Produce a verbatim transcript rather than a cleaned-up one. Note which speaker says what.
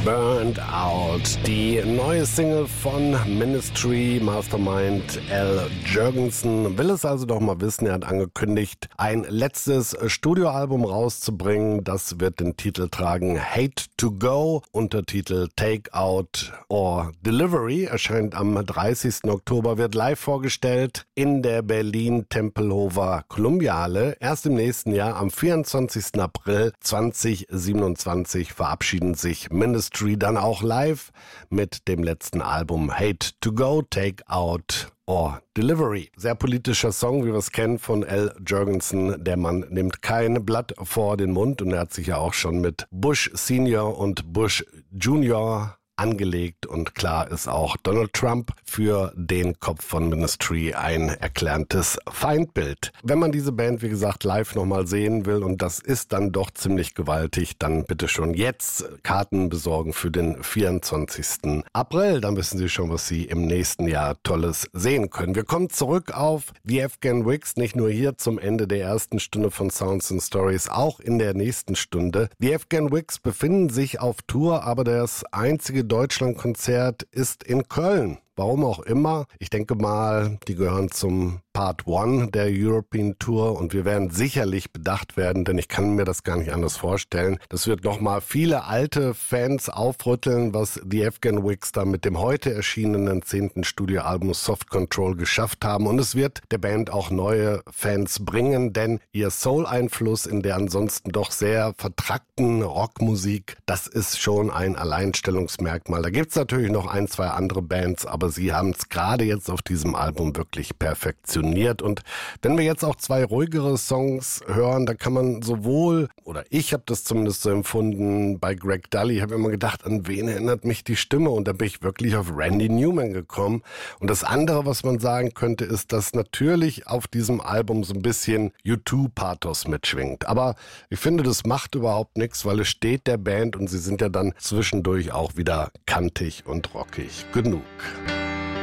Speaker 1: Burned Out, die neue Single von Ministry. Mastermind Al Jourgensen will es also doch mal wissen. Er hat angekündigt, ein letztes Studioalbum rauszubringen. Das wird den Titel tragen Hate to Go. Untertitel Take Out or Delivery erscheint am dreißigsten Oktober, wird live vorgestellt in der Berlin-Tempelhofer Columbiale. Erst im nächsten Jahr, am vierundzwanzigsten April zweitausendsiebenundzwanzig, verabschieden sich Ministry dann auch live mit dem letzten Album Hate to Go, Take Out or Delivery. Sehr politischer Song, wie wir es kennen von Al Jourgensen. Der Mann nimmt kein Blatt vor den Mund und er hat sich ja auch schon mit Bush Senior und Bush Junior angelegt und klar ist auch Donald Trump für den Kopf von Ministry ein erklärtes Feindbild. Wenn man diese Band, wie gesagt, live nochmal sehen will und das ist dann doch ziemlich gewaltig, dann bitte schon jetzt Karten besorgen für den vierundzwanzigsten April. Dann wissen Sie schon, was Sie im nächsten Jahr Tolles sehen können. Wir kommen zurück auf The Afghan Wigs, nicht nur hier zum Ende der ersten Stunde von Sounds and Stories, auch in der nächsten Stunde. The Afghan Wigs befinden sich auf Tour, aber das einzige Deutschlandkonzert ist in Köln. Warum auch immer. Ich denke mal, die gehören zum Part One der European Tour und wir werden sicherlich bedacht werden, denn ich kann mir das gar nicht anders vorstellen. Das wird nochmal viele alte Fans aufrütteln, was die Afghan Wigs da mit dem heute erschienenen zehnten Studioalbum Soft Control geschafft haben. Und es wird der Band auch neue Fans bringen, denn ihr Soul-Einfluss in der ansonsten doch sehr vertrackten Rockmusik, das ist schon ein Alleinstellungsmerkmal. Da gibt's natürlich noch ein, zwei andere Bands, aber sie haben es gerade jetzt auf diesem Album wirklich perfektioniert. Und wenn wir jetzt auch zwei ruhigere Songs hören, da kann man sowohl, oder ich habe das zumindest so empfunden, bei Greg Dulli, habe immer gedacht, an wen erinnert mich die Stimme? Und da bin ich wirklich auf Randy Newman gekommen. Und das andere, was man sagen könnte, ist, dass natürlich auf diesem Album so ein bisschen U zwei Pathos mitschwingt. Aber ich finde, das macht überhaupt nichts, weil es steht der Band und sie sind ja dann zwischendurch auch wieder kantig und rockig genug.